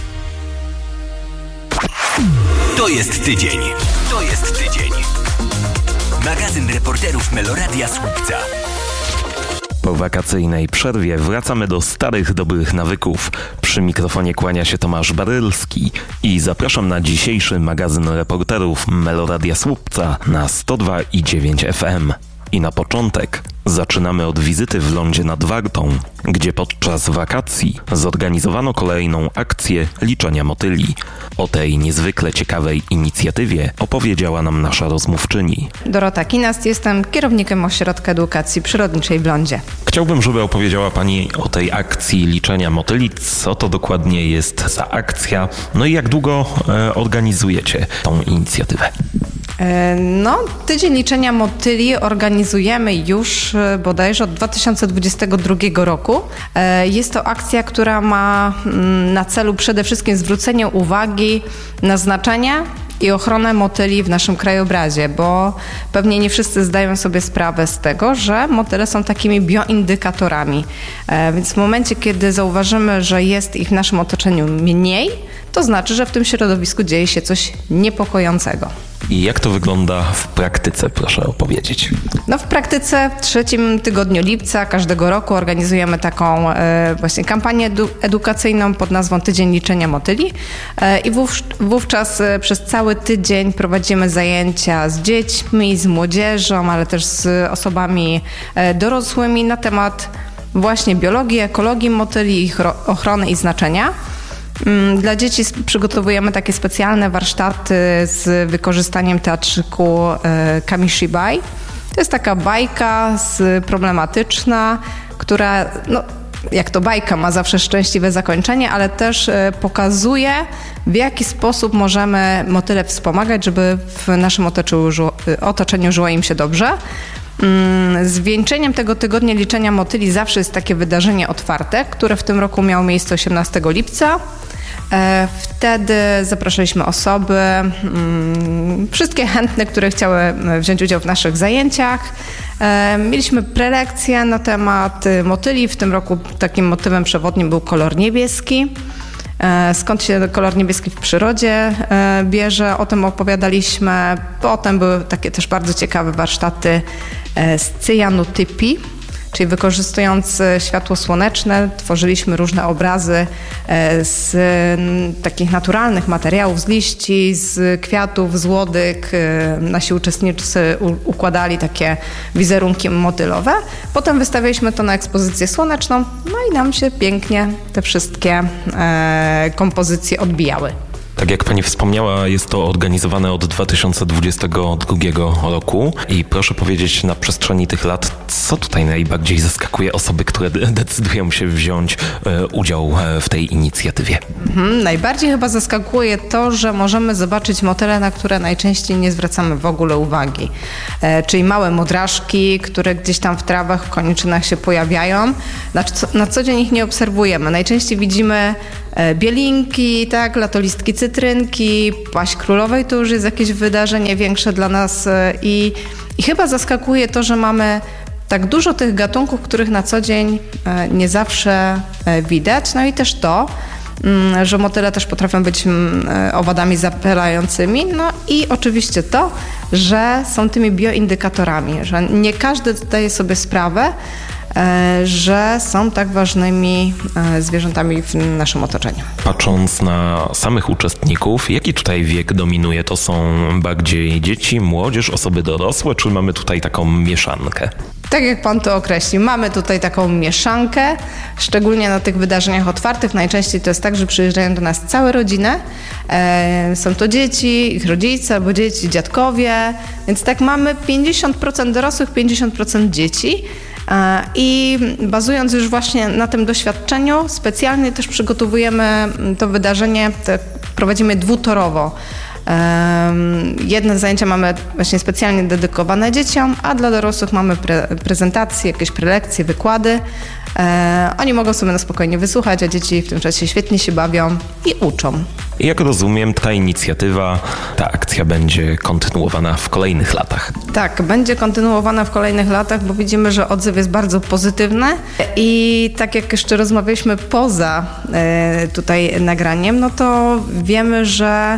To jest tydzień. To jest tydzień. Magazyn reporterów Meloradia Słupca. Po wakacyjnej przerwie wracamy do starych, dobrych nawyków. Przy mikrofonie kłania się Tomasz Barylski i zapraszam na dzisiejszy magazyn reporterów Meloradia Słupca na sto dwa i dziewięć F M. I na początek zaczynamy od wizyty w lądzie nad Wartą, gdzie podczas wakacji zorganizowano kolejną akcję liczenia motyli. O tej niezwykle ciekawej inicjatywie opowiedziała nam nasza rozmówczyni. Dorota Kinast, jestem kierownikiem Ośrodka Edukacji Przyrodniczej w Lądzie. Chciałbym, żeby opowiedziała Pani o tej akcji liczenia motyli. Co to dokładnie jest za akcja? No i jak długo e, organizujecie tą inicjatywę? No, Tydzień Liczenia Motyli organizujemy już bodajże od dwa tysiące dwudziestego drugiego roku. Jest to akcja, która ma na celu przede wszystkim zwrócenie uwagi na znaczenie i ochronę motyli w naszym krajobrazie, bo pewnie nie wszyscy zdają sobie sprawę z tego, że motyle są takimi bioindykatorami. Więc w momencie, kiedy zauważymy, że jest ich w naszym otoczeniu mniej, to znaczy, że w tym środowisku dzieje się coś niepokojącego. I jak to wygląda w praktyce, proszę opowiedzieć? No w praktyce w trzecim tygodniu lipca każdego roku organizujemy taką e, właśnie kampanię edu- edukacyjną pod nazwą Tydzień Liczenia Motyli e, i wów, wówczas e, przez cały tydzień prowadzimy zajęcia z dziećmi, z młodzieżą, ale też z osobami e, dorosłymi na temat właśnie biologii, ekologii motyli, ich ro- ochrony i znaczenia. Dla dzieci przygotowujemy takie specjalne warsztaty z wykorzystaniem teatrzyku Kamishibai. To jest taka bajka z problematyczna, która, no, jak to bajka, ma zawsze szczęśliwe zakończenie, ale też pokazuje, w jaki sposób możemy motyle wspomagać, żeby w naszym otoczeniu, otoczeniu żyło im się dobrze. Zwieńczeniem tego tygodnia liczenia motyli zawsze jest takie wydarzenie otwarte, które w tym roku miało miejsce osiemnastego lipca. Wtedy zapraszaliśmy osoby, wszystkie chętne, które chciały wziąć udział w naszych zajęciach. Mieliśmy prelekcje na temat motyli. W tym roku takim motywem przewodnim był kolor niebieski. Skąd się kolor niebieski w przyrodzie bierze, o tym opowiadaliśmy. Potem były takie też bardzo ciekawe warsztaty z cyjanotypii, czyli wykorzystując światło słoneczne tworzyliśmy różne obrazy z takich naturalnych materiałów, z liści, z kwiatów, z łodyg. Nasi uczestnicy układali takie wizerunki motylowe. Potem wystawialiśmy to na ekspozycję słoneczną, no i nam się pięknie te wszystkie kompozycje odbijały. Tak jak pani wspomniała, jest to organizowane od dwa tysiące dwudziestego drugiego roku i proszę powiedzieć, na przestrzeni tych lat, co tutaj najbardziej zaskakuje osoby, które de- decydują się wziąć e, udział w tej inicjatywie? Mhm, najbardziej chyba zaskakuje to, że możemy zobaczyć motyle, na które najczęściej nie zwracamy w ogóle uwagi. E, czyli małe modraszki, które gdzieś tam w trawach, w koniczynach się pojawiają. Na, na co dzień ich nie obserwujemy. Najczęściej widzimy e, bielinki, tak, latolistki cytrynki, paść królowej to już jest jakieś wydarzenie większe dla nas e, i, i chyba zaskakuje to, że mamy tak dużo tych gatunków, których na co dzień e, nie zawsze e, widać. No i też to, że motyle też potrafią być owadami zapylającymi. No i oczywiście to, że są tymi bioindykatorami, że nie każdy zdaje sobie sprawę, że są tak ważnymi zwierzętami w naszym otoczeniu. Patrząc na samych uczestników, jaki tutaj wiek dominuje? To są bardziej dzieci, młodzież, osoby dorosłe, czy mamy tutaj taką mieszankę? Tak jak pan to określił, mamy tutaj taką mieszankę, szczególnie na tych wydarzeniach otwartych. Najczęściej to jest tak, że przyjeżdżają do nas całe rodziny. E, są to dzieci, ich rodzice albo dzieci, dziadkowie, więc tak mamy pięćdziesiąt procent dorosłych, pięćdziesiąt procent dzieci. I bazując już właśnie na tym doświadczeniu, specjalnie też przygotowujemy to wydarzenie, prowadzimy dwutorowo. Jedne zajęcia mamy właśnie specjalnie dedykowane dzieciom, a dla dorosłych mamy pre- prezentacje, jakieś prelekcje, wykłady. Oni mogą sobie na spokojnie wysłuchać, a dzieci w tym czasie świetnie się bawią i uczą. Jak rozumiem, ta inicjatywa, ta akcja będzie kontynuowana w kolejnych latach. Tak, będzie kontynuowana w kolejnych latach, bo widzimy, że odzew jest bardzo pozytywny i tak jak jeszcze rozmawialiśmy poza tutaj nagraniem, no to wiemy, że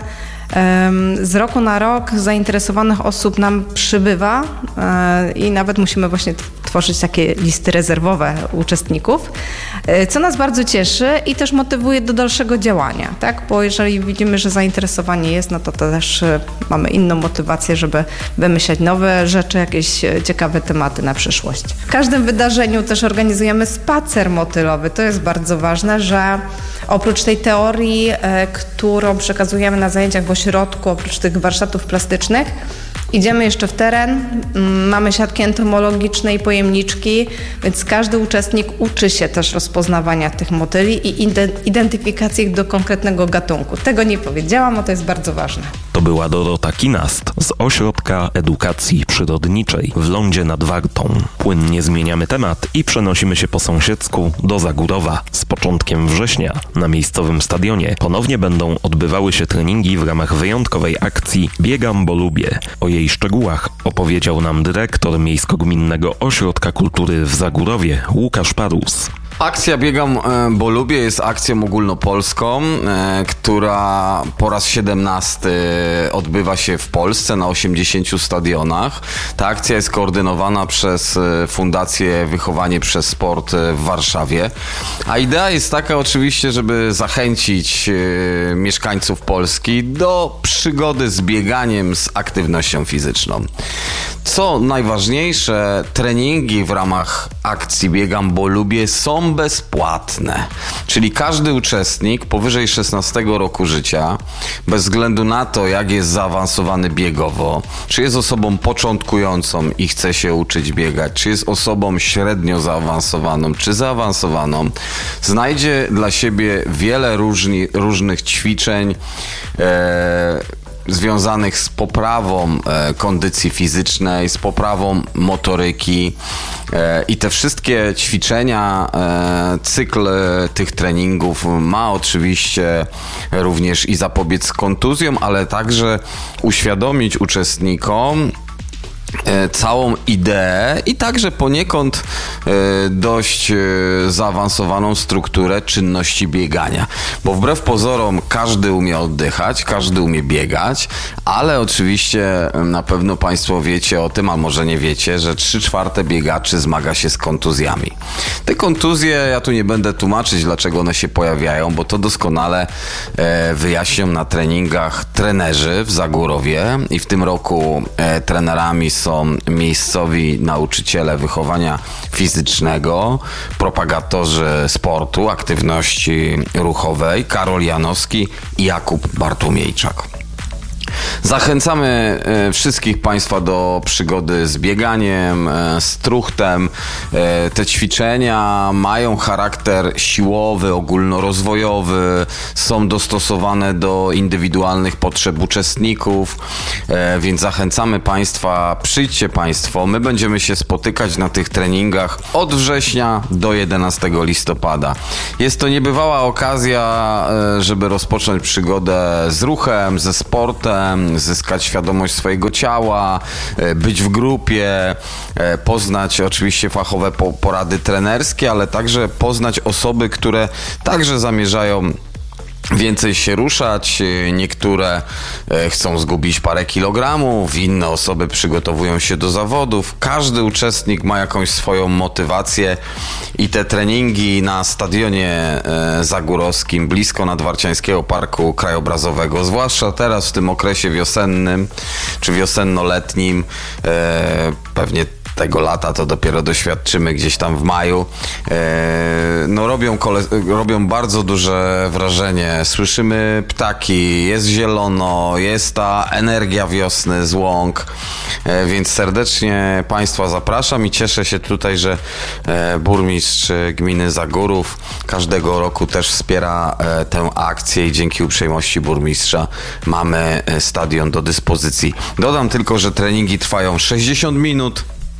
z roku na rok zainteresowanych osób nam przybywa i nawet musimy właśnie tworzyć takie listy rezerwowe uczestników, co nas bardzo cieszy i też motywuje do dalszego działania, tak? Bo jeżeli widzimy, że zainteresowanie jest, no to też mamy inną motywację, żeby wymyślać nowe rzeczy, jakieś ciekawe tematy na przyszłość. W każdym wydarzeniu też organizujemy spacer motylowy. To jest bardzo ważne, że oprócz tej teorii, którą przekazujemy na zajęciach w ośrodku, oprócz tych warsztatów plastycznych, idziemy jeszcze w teren, mamy siatki entomologiczne i pojemniczki, więc każdy uczestnik uczy się też rozpoznawania tych motyli i identyfikacji ich do konkretnego gatunku. Tego nie powiedziałam, a to jest bardzo ważne. To była Dorota Kinast z Ośrodka Edukacji Przyrodniczej w Lądzie nad Wartą. Płynnie zmieniamy temat i przenosimy się po sąsiedzku do Zagórowa. Z początkiem września na miejscowym stadionie ponownie będą odbywały się treningi w ramach wyjątkowej akcji Biegam, bo lubię. O jej szczegółach opowiedział nam dyrektor Miejsko-Gminnego Ośrodka Kultury w Zagórowie Łukasz Parus. Akcja Biegam, bo lubię jest akcją ogólnopolską, która po raz siedemnasty odbywa się w Polsce na osiemdziesięciu stadionach. Ta akcja jest koordynowana przez Fundację Wychowanie przez Sport w Warszawie. A idea jest taka oczywiście, żeby zachęcić mieszkańców Polski do przygody z bieganiem, z aktywnością fizyczną. Co najważniejsze, treningi w ramach akcji Biegam, bo lubię są bezpłatne. Czyli każdy uczestnik powyżej szesnastego roku życia, bez względu na to, jak jest zaawansowany biegowo, czy jest osobą początkującą i chce się uczyć biegać, czy jest osobą średnio zaawansowaną, czy zaawansowaną, znajdzie dla siebie wiele różni, różnych ćwiczeń, e, związanych z poprawą e, kondycji fizycznej, z poprawą motoryki e, i te wszystkie ćwiczenia, e, cykl tych treningów ma oczywiście również i zapobiec kontuzjom, ale także uświadomić uczestnikom całą ideę i także poniekąd dość zaawansowaną strukturę czynności biegania. Bo wbrew pozorom każdy umie oddychać, każdy umie biegać, ale oczywiście na pewno Państwo wiecie o tym, a może nie wiecie, że trzy czwarte biegaczy zmaga się z kontuzjami. Te kontuzje, ja tu nie będę tłumaczyć, dlaczego one się pojawiają, bo to doskonale wyjaśnią na treningach trenerzy w Zagórowie i w tym roku trenerami z są miejscowi nauczyciele wychowania fizycznego, propagatorzy sportu, aktywności ruchowej, Karol Janowski i Jakub Bartłomiejczak. Zachęcamy wszystkich Państwa do przygody z bieganiem, z truchtem. Te ćwiczenia mają charakter siłowy, ogólnorozwojowy, są dostosowane do indywidualnych potrzeb uczestników, więc zachęcamy Państwa, przyjdźcie Państwo, my będziemy się spotykać na tych treningach od września do jedenastego listopada. Jest to niebywała okazja, żeby rozpocząć przygodę z ruchem, ze sportem, zyskać świadomość swojego ciała, być w grupie, poznać oczywiście fachowe porady trenerskie, ale także poznać osoby, które także zamierzają więcej się ruszać, niektóre chcą zgubić parę kilogramów, inne osoby przygotowują się do zawodów. Każdy uczestnik ma jakąś swoją motywację i te treningi na stadionie zagórowskim blisko Nadwarciańskiego Parku Krajobrazowego, zwłaszcza teraz w tym okresie wiosennym czy wiosenno-letnim, pewnie tego lata to dopiero doświadczymy gdzieś tam w maju. No robią, kole- robią bardzo duże wrażenie. Słyszymy ptaki, jest zielono, jest ta energia wiosny z łąk, więc serdecznie Państwa zapraszam i cieszę się tutaj, że burmistrz gminy Zagórów każdego roku też wspiera tę akcję i dzięki uprzejmości burmistrza mamy stadion do dyspozycji. Dodam tylko, że treningi trwają sześćdziesiąt minut.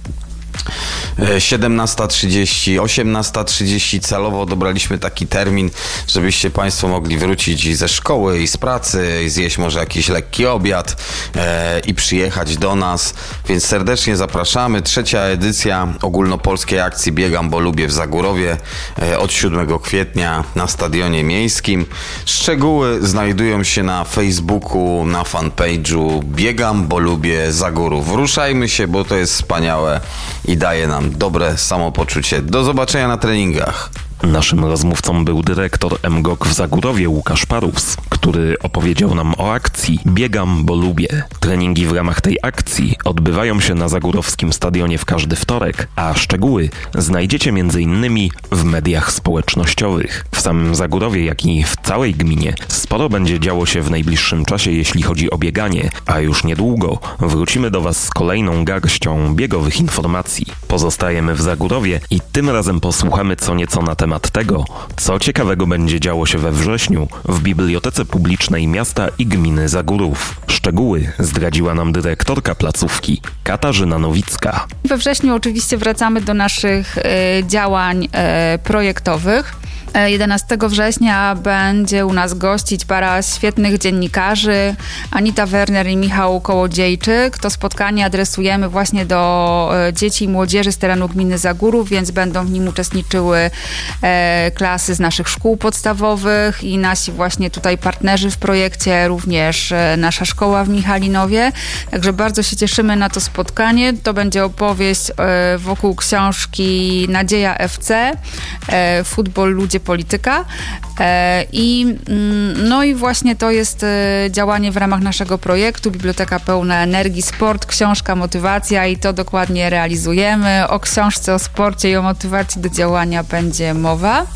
siedemnasta trzydzieści, osiemnasta trzydzieści celowo dobraliśmy taki termin, żebyście Państwo mogli wrócić i ze szkoły, i z pracy, i zjeść może jakiś lekki obiad e, i przyjechać do nas, więc serdecznie zapraszamy. Trzecia edycja ogólnopolskiej akcji Biegam, bo lubię w Zagórowie e, od siódmego kwietnia na Stadionie Miejskim. Szczegóły znajdują się na Facebooku, na fanpage'u Biegam, bo lubię Zagórów. Ruszajmy się, bo to jest wspaniałe i daje nam dobre samopoczucie. Do zobaczenia na treningach. Naszym rozmówcą był dyrektor M G O K w Zagórowie Łukasz Parus, który opowiedział nam o akcji Biegam, bo lubię. Treningi w ramach tej akcji odbywają się na Zagórowskim Stadionie w każdy wtorek, a szczegóły znajdziecie między innymi w mediach społecznościowych. W samym Zagórowie, jak i w całej gminie sporo będzie działo się w najbliższym czasie, jeśli chodzi o bieganie, a już niedługo wrócimy do Was z kolejną garścią biegowych informacji. Pozostajemy w Zagórowie i tym razem posłuchamy co nieco na temat tego, co ciekawego będzie działo się we wrześniu w Bibliotece Publicznej Miasta i Gminy Zagórów. Szczegóły zdradziła nam dyrektorka placówki Katarzyna Nowicka. We wrześniu oczywiście wracamy do naszych y, działań y, projektowych. jedenastego września będzie u nas gościć para świetnych dziennikarzy, Anita Werner i Michał Kołodziejczyk. To spotkanie adresujemy właśnie do dzieci i młodzieży z terenu gminy Zagórów, więc będą w nim uczestniczyły klasy z naszych szkół podstawowych i nasi właśnie tutaj partnerzy w projekcie, również nasza szkoła w Michalinowie. Także bardzo się cieszymy na to spotkanie. To będzie opowieść wokół książki Nadzieja F C, Futbol, ludzie, polityka. I, no i właśnie to jest działanie w ramach naszego projektu Biblioteka Pełna Energii, Sport, Książka, Motywacja i to dokładnie realizujemy. O książce, o sporcie i o motywacji do działania będzie mowa.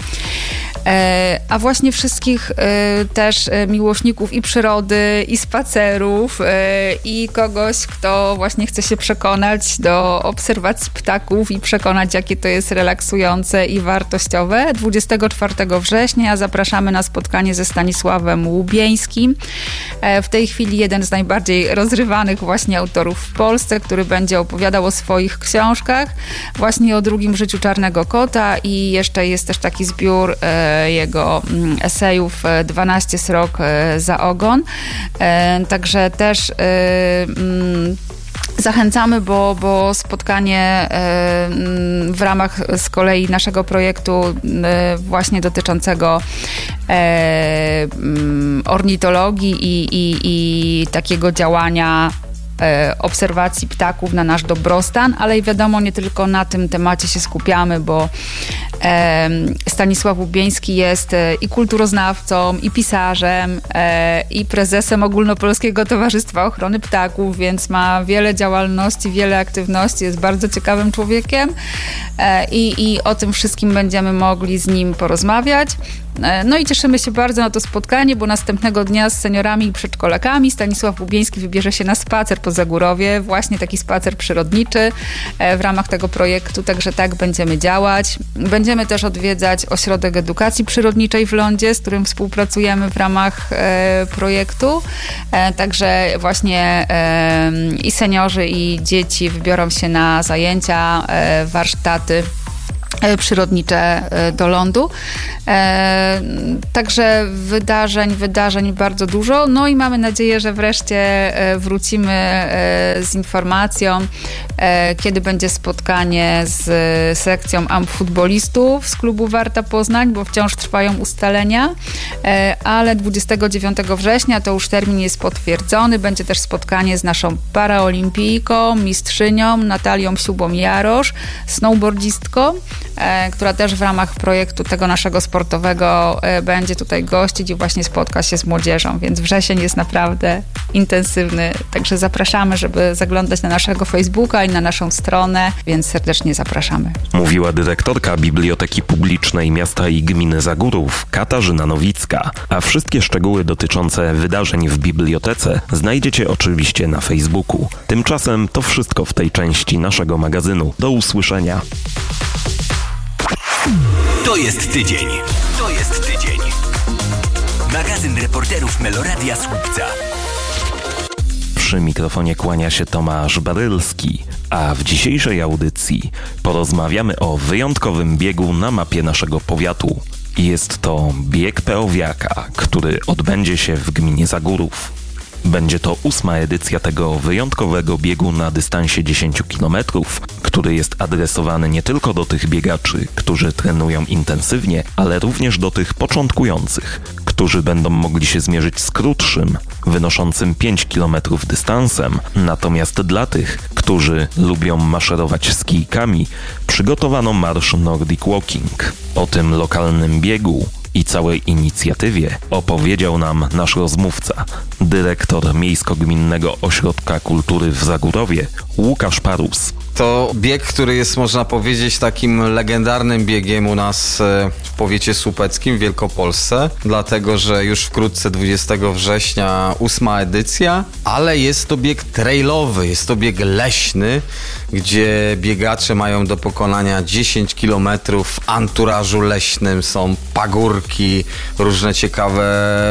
A właśnie wszystkich też miłośników i przyrody, i spacerów, i kogoś, kto właśnie chce się przekonać do obserwacji ptaków i przekonać, jakie to jest relaksujące i wartościowe. dwudziestego czwartego września zapraszamy na spotkanie ze Stanisławem Łubieńskim. W tej chwili jeden z najbardziej rozrywanych właśnie autorów w Polsce, który będzie opowiadał o swoich książkach, właśnie o drugim życiu Czarnego Kota i jeszcze jest też taki zbiór jego esejów dwanaście srok za ogon. Także też zachęcamy, bo, bo spotkanie w ramach z kolei naszego projektu właśnie dotyczącego ornitologii i, i, i takiego działania obserwacji ptaków na nasz dobrostan, ale i wiadomo, nie tylko na tym temacie się skupiamy, bo Stanisław Łubieński jest i kulturoznawcą, i pisarzem, i prezesem Ogólnopolskiego Towarzystwa Ochrony Ptaków, więc ma wiele działalności, wiele aktywności, jest bardzo ciekawym człowiekiem i, i o tym wszystkim będziemy mogli z nim porozmawiać. No i cieszymy się bardzo na to spotkanie, bo następnego dnia z seniorami i przedszkolakami Stanisław Łubieński wybierze się na spacer po Zagórowie, właśnie taki spacer przyrodniczy w ramach tego projektu, także tak będziemy działać. Będziemy też odwiedzać Ośrodek Edukacji Przyrodniczej w Lądzie, z którym współpracujemy w ramach e, projektu, e, także właśnie e, i seniorzy, i dzieci wybiorą się na zajęcia, e, warsztaty przyrodnicze do lądu. E, także wydarzeń, wydarzeń bardzo dużo. No i mamy nadzieję, że wreszcie wrócimy z informacją, e, kiedy będzie spotkanie z sekcją amfutbolistów z klubu Warta Poznań, bo wciąż trwają ustalenia, e, ale dwudziestego dziewiątego września to już termin jest potwierdzony. Będzie też spotkanie z naszą paraolimpijką, mistrzynią Natalią Siubą-Jarosz, snowboardzistką, która też w ramach projektu tego naszego sportowego będzie tutaj gościć i właśnie spotka się z młodzieżą, więc wrzesień jest naprawdę intensywny, także zapraszamy, żeby zaglądać na naszego Facebooka i na naszą stronę, więc serdecznie zapraszamy. Mówiła dyrektorka Biblioteki Publicznej Miasta i Gminy Zagórów, Katarzyna Nowicka, a wszystkie szczegóły dotyczące wydarzeń w bibliotece znajdziecie oczywiście na Facebooku. Tymczasem to wszystko w tej części naszego magazynu. Do usłyszenia. To jest tydzień. To jest tydzień. Magazyn reporterów Meloradia Słupca. Przy mikrofonie kłania się Tomasz Barylski, a w dzisiejszej audycji porozmawiamy o wyjątkowym biegu na mapie naszego powiatu. Jest to bieg Peowiaka, który odbędzie się w gminie Zagórów. Będzie to ósma edycja tego wyjątkowego biegu na dystansie dziesięć kilometrów, który jest adresowany nie tylko do tych biegaczy, którzy trenują intensywnie, ale również do tych początkujących, którzy będą mogli się zmierzyć z krótszym, wynoszącym pięć kilometrów dystansem. Natomiast dla tych, którzy lubią maszerować z kijkami, przygotowano marsz Nordic Walking. O tym lokalnym biegu i całej inicjatywie opowiedział nam nasz rozmówca, dyrektor Miejsko-Gminnego Ośrodka Kultury w Zagórowie, Łukasz Parus. To bieg, który jest, można powiedzieć, takim legendarnym biegiem u nas w powiecie słupeckim, w Wielkopolsce, dlatego że już wkrótce dwudziestego września ósma edycja, ale jest to bieg trailowy, jest to bieg leśny, gdzie biegacze mają do pokonania dziesięć kilometrów w anturażu leśnym, są pagórki, różne ciekawe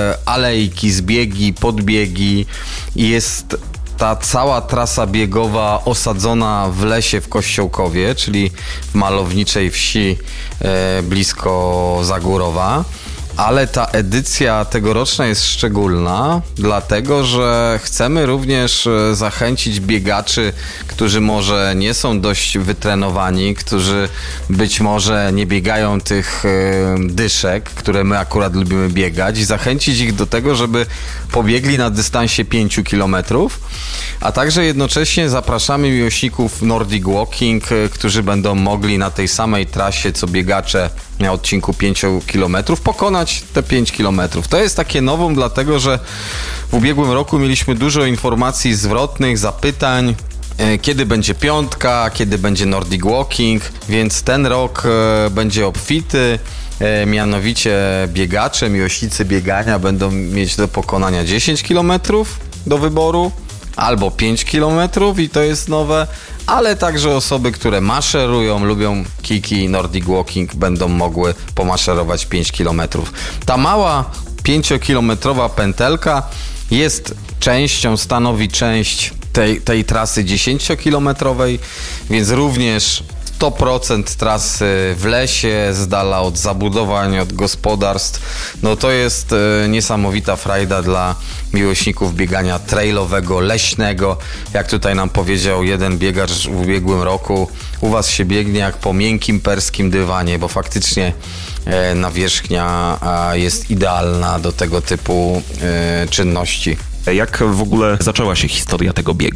alejki, zbiegi, podbiegi i jest ta cała trasa biegowa osadzona w lesie w Kościołkowie, czyli w malowniczej wsi e, blisko Zagórowa. Ale ta edycja tegoroczna jest szczególna, dlatego że chcemy również zachęcić biegaczy, którzy może nie są dość wytrenowani, którzy być może nie biegają tych dyszek, które my akurat lubimy biegać, i zachęcić ich do tego, żeby pobiegli na dystansie pięć kilometrów, a także jednocześnie zapraszamy miłośników Nordic Walking, którzy będą mogli na tej samej trasie co biegacze na odcinku pięć kilometrów pokonać te pięć kilometrów. To jest takie nowum, dlatego że w ubiegłym roku mieliśmy dużo informacji zwrotnych, zapytań, kiedy będzie piątka, kiedy będzie Nordic Walking, więc ten rok będzie obfity. Mianowicie biegacze, miłośnicy biegania będą mieć do pokonania dziesięć kilometrów do wyboru albo pięć kilometrów i to jest nowe, ale także osoby, które maszerują, lubią kijki Nordic Walking, będą mogły pomaszerować pięć kilometrów. Ta mała pięciokilometrowa pętelka jest częścią, stanowi część tej, tej trasy dziesięciokilometrowej, więc również sto procent trasy w lesie, z dala od zabudowań, od gospodarstw. No to jest e, niesamowita frajda dla miłośników biegania trailowego, leśnego. Jak tutaj nam powiedział jeden biegacz w ubiegłym roku, u was się biegnie jak po miękkim perskim dywanie, bo faktycznie e, nawierzchnia e, jest idealna do tego typu e, czynności. Jak w ogóle zaczęła się historia tego biegu?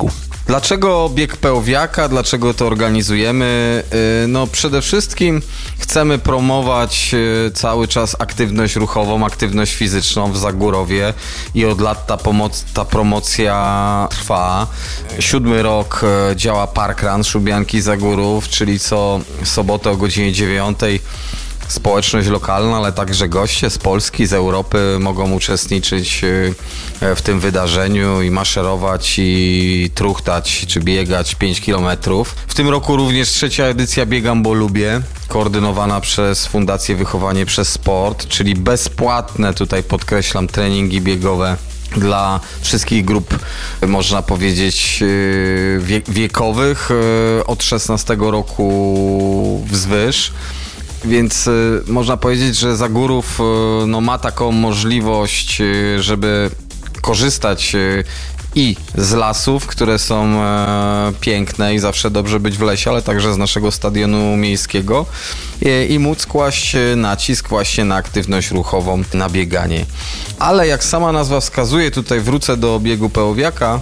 Dlaczego bieg Pełwiaka? Dlaczego to organizujemy? No przede wszystkim chcemy promować cały czas aktywność ruchową, aktywność fizyczną w Zagórowie i od lat ta, pomoc, ta promocja trwa. Siódmy rok działa Parkrun Szubianki Zagórów, czyli co sobotę o godzinie dziewiątej społeczność lokalna, ale także goście z Polski, z Europy mogą uczestniczyć w tym wydarzeniu i maszerować i truchtać czy biegać pięć kilometrów. W tym roku również trzecia edycja Biegam, bo lubię, koordynowana przez Fundację Wychowanie przez Sport, czyli bezpłatne, tutaj podkreślam, treningi biegowe dla wszystkich grup, można powiedzieć, wiekowych od szesnastego roku wzwyż. Więc y, można powiedzieć, że Zagórów y, no, ma taką możliwość, y, żeby korzystać y, i z lasów, które są e, piękne i zawsze dobrze być w lesie, ale także z naszego stadionu miejskiego i, i móc kłaść nacisk właśnie na aktywność ruchową, na bieganie. Ale jak sama nazwa wskazuje, tutaj wrócę do biegu Pełwiaka,